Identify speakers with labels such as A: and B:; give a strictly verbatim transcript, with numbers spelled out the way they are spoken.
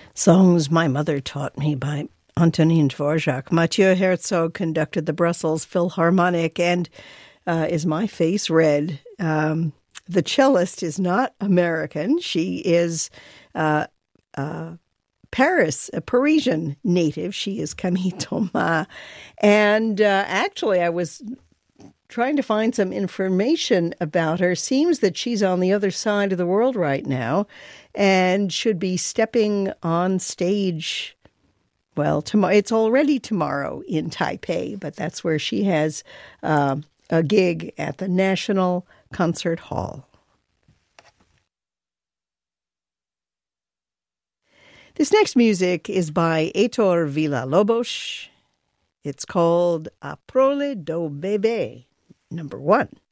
A: Songs My Mother Taught Me by Antonin Dvorak. Mathieu Herzog conducted the Brussels Philharmonic, and uh, Is My Face Red? Um, the cellist is not American. She is uh, uh, Paris, a Parisian native. She is Camille Thomas. And uh, actually, I was trying to find some information about her. Seems that she's on the other side of the world right now and should be stepping on stage. Well, tomorrow, it's already tomorrow in Taipei, but that's where she has uh, a gig at the National Concert Hall. This next music is by Heitor Villa-Lobos. It's called A Prole do Bebê, number one.